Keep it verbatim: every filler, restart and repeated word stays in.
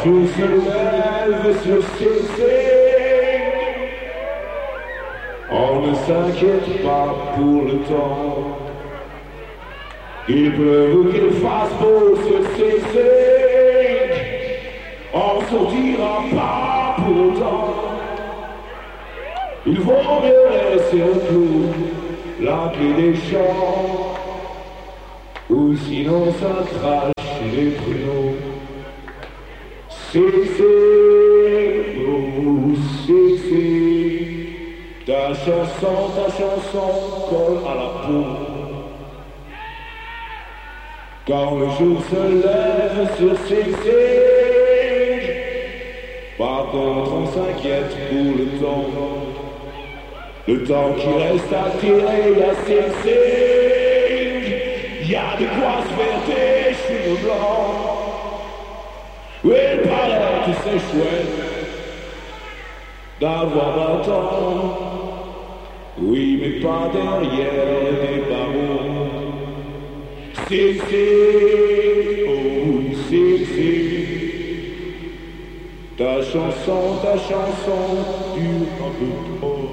jour se lève sur ses ailes, on ne s'inquiète pas pour le temps. Il pleuve ou qu'il fasse beau sur ses ailes, on ne sortira pas pour autant. Il vaut mieux laisser au clou la clé des champs, ou sinon ça crache les pruneaux. C'est, c'est, oh, c'est, c'est, ta chanson, ta chanson colle à la peau. Quand le jour se lève sur ses ailes, par contre on s'inquiète pour le temps. Le temps qui reste à tirer à ses ailes, y a de quoi se faire des cheveux blancs. Oui, il paraît que c'est chouette d'avoir vingt ans. Oui, mais pas derrière des barreaux. C'est, c'est, oh, c'est, c'est, ta chanson, ta chanson dure un peu trop.